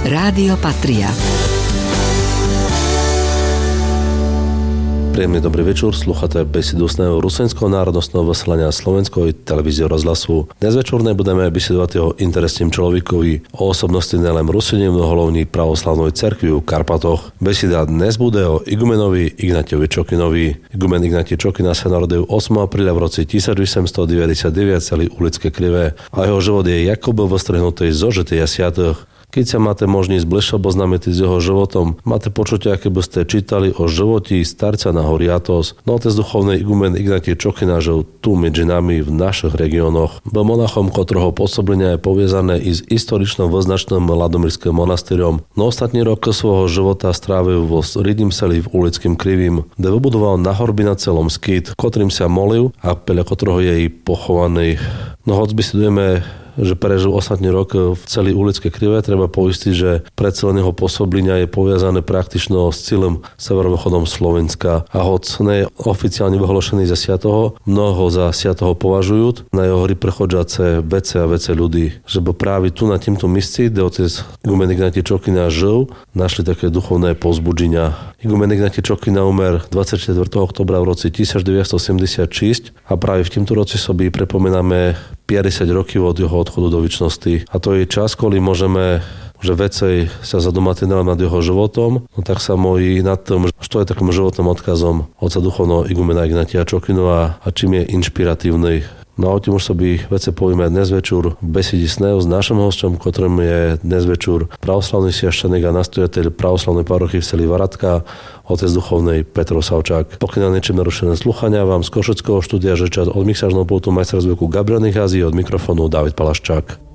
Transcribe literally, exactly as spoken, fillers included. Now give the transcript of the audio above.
Rádio Patria. Príjemný dobrý večer, slúchate besidu ústneho Rusenského národnostného vysielania Slovenskej televízie rozhlasu. Dnes večerné budeme besedovať o interesným človekovi, o osobnosti nielen Rusine, mnohohlavní pravoslavnej cerkvi v Karpatoch. Beseda dnes bude o igumenovi Ignatiovi Čokinovi. Igumen Ignatij Čokina sa narodil ôsmeho apríla v roce tisícodeväťstodeväťdesiatdeväť celý ulické Krivé a jeho život je jakoby vystrihnutý zo žitия svätých. Keď sa máte možnosť bližšie oboznámiť s jeho životom, máte počutie, aké by ste čítali o životí starca na hory Athos. No otec duchovný igumen Ignatij Čokina žil tu medzi nami v našich regiónoch. Bol monachom, ktorého pôsobenie je poviazané i s historičným vyznačným Ladomírskym monastýrom. No ostatní roky svojho života strávil vo Rydimseli v ulickým Krivým, kde vybudoval nahorby na celom skýt, ktorým sa molil a podľa ktorého je i pochovaný. No hoď vysledujeme, že prežil ostatný rok v celý ulické Krivé, treba poistiť, že predsa jeho pôsoblenia je poviazané praktično s celým severovýchodom Slovenska. A hoď nie je oficiálne vyhlášený za svätého, mnoho za svätého považujú, na jeho hry prechodžace vece a vece ľudí. Že bo práve tu na týmto mieste, kde otec igumen Ignatij Čokina žil, našli také duchovné povzbudenia. Igumen Ignatij Čokina umer dvadsiateho štvrtého októbra v roce tisícdeväťstoosemdesiatšesť a práve v tomto roce sobie pripomíname päťdesiat rokov od jeho odchodu do večnosti. A to je čas, kedy môžeme že vecej sa zadomať nad jeho životom, no tak sa mojí nad tým, čo je takým životným odkazom otca duchovného igumena Ignatija Čokinova a čím je inšpiratívny. No a o tým už sobie vece povieme dnes večer v besede snehu s našim hostom, ktorým je dnes večer pravoslavný sviaštenik a nastojateľ pravoslavnej parochy v seli Varatka, otec duchovnej Petro Savčák. Pokiaľ niečím narušené sluchania vám z Košického štúdia žečať od mixážneho pultu majstra zvuku Gabriel Nichazi, od mikrofónu David Palaščák.